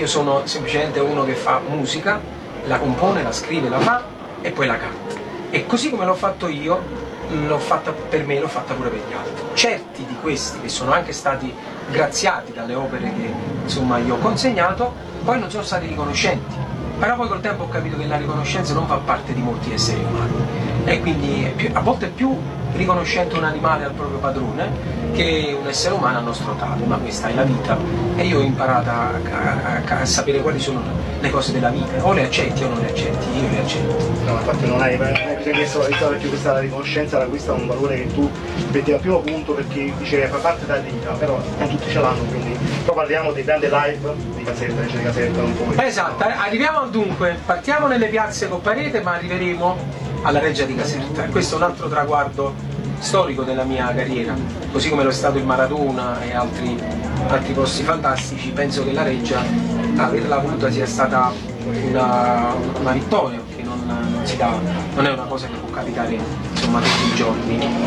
Io sono semplicemente uno che fa musica, la compone, la scrive, la fa e poi la canta. E così come l'ho fatto io, l'ho fatta per me, l'ho fatta pure per gli altri. Certi di questi, che sono anche stati graziati dalle opere che insomma io ho consegnato, poi non sono stati riconoscenti. Però poi col tempo ho capito che la riconoscenza non fa parte di molti esseri umani. E quindi a volte è più riconoscente un animale al proprio padrone che un essere umano al nostro tale, ma questa è la vita e io ho imparato a sapere quali sono le cose della vita, o le accetti o non le accetti, io le accetto. No, infatti non hai chiesto perché questa riconoscenza acquista un valore che tu metti al primo punto, perché dice fa parte della vita, però non tutti ce l'hanno, quindi poi parliamo dei grandi live di Caserta, di Caserta un po'. Esatto, arriviamo al dunque, partiamo nelle piazze con Parete ma arriveremo alla Reggia di Caserta e questo è un altro traguardo storico della mia carriera, così come lo è stato il Maradona e altri posti fantastici. Penso che la Reggia, averla avuta, sia stata una vittoria, che non è una cosa che può capitare insomma tutti i giorni,